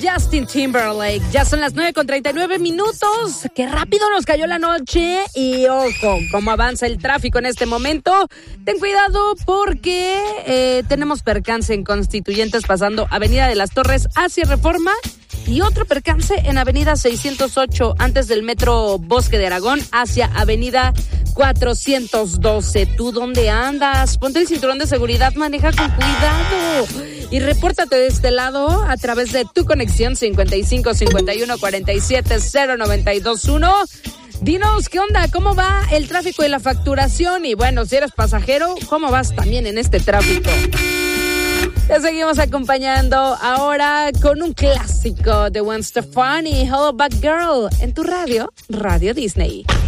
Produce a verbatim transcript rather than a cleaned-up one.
Justin Timberlake. Ya son las nueve con treinta y nueve minutos. Qué rápido nos cayó la noche. Y ojo, cómo avanza el tráfico en este momento. Ten cuidado porque eh, tenemos percance en Constituyentes pasando Avenida de las Torres hacia Reforma. Y otro percance en Avenida seiscientos ocho antes del Metro Bosque de Aragón hacia Avenida cuatrocientos doce. ¿Tú dónde andas? Ponte el cinturón de seguridad, maneja con cuidado. Y repórtate de este lado a través de tu conexión cincuenta y cinco cincuenta y uno cuarenta y siete cero noventa y dos uno. Dinos, ¿qué onda? ¿Cómo va el tráfico y la facturación? Y bueno, si eres pasajero, ¿cómo vas también en este tráfico? Te seguimos acompañando ahora con un clásico de Gwen Stefani, Hello Back Girl, en tu radio, Radio Disney.